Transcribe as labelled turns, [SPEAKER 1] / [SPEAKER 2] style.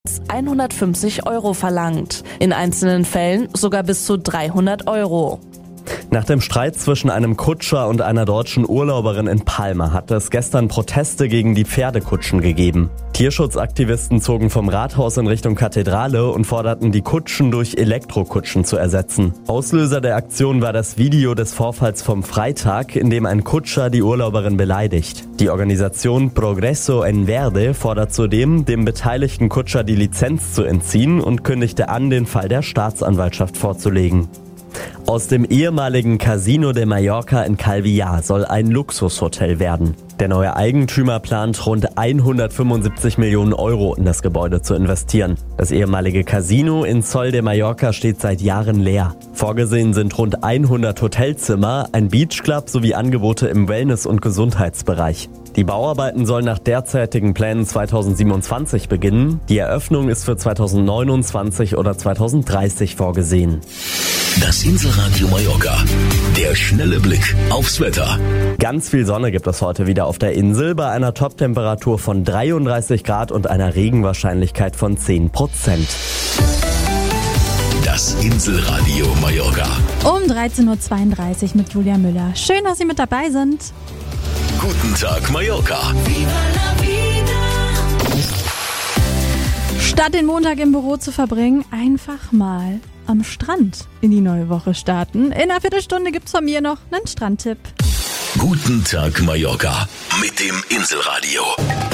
[SPEAKER 1] 150 € verlangt. In einzelnen Fällen sogar bis zu 300 €.
[SPEAKER 2] Nach dem Streit zwischen einem Kutscher und einer deutschen Urlauberin in Palma hat es gestern Proteste gegen die Pferdekutschen gegeben. Tierschutzaktivisten zogen vom Rathaus in Richtung Kathedrale und forderten, die Kutschen durch Elektrokutschen zu ersetzen. Auslöser der Aktion war das Video des Vorfalls vom Freitag, in dem ein Kutscher die Urlauberin beleidigt. Die Organisation Progreso en Verde fordert zudem, dem beteiligten Kutscher die Lizenz zu entziehen und kündigte an, den Fall der Staatsanwaltschaft vorzulegen. Aus dem ehemaligen Casino de Mallorca in Calvillar soll ein Luxushotel werden. Der neue Eigentümer plant, rund 175 Millionen € in das Gebäude zu investieren. Das ehemalige Casino in Sol de Mallorca steht seit Jahren leer. Vorgesehen sind rund 100 Hotelzimmer, ein Beachclub sowie Angebote im Wellness- und Gesundheitsbereich. Die Bauarbeiten sollen nach derzeitigen Plänen 2027 beginnen. Die Eröffnung ist für 2029 oder 2030 vorgesehen.
[SPEAKER 3] Das Inselradio Mallorca. Der schnelle Blick aufs Wetter.
[SPEAKER 2] Ganz viel Sonne gibt es heute wieder auf der Insel bei einer Toptemperatur von 33 Grad und einer Regenwahrscheinlichkeit von 10%.
[SPEAKER 3] Das Inselradio Mallorca.
[SPEAKER 4] Um 13.32 Uhr mit Julia Müller. Schön, dass Sie mit dabei sind.
[SPEAKER 3] Guten Tag Mallorca.
[SPEAKER 4] Statt den Montag im Büro zu verbringen, einfach mal am Strand in die neue Woche starten. In einer Viertelstunde gibt's von mir noch einen Strandtipp.
[SPEAKER 3] Guten Tag Mallorca mit dem Inselradio.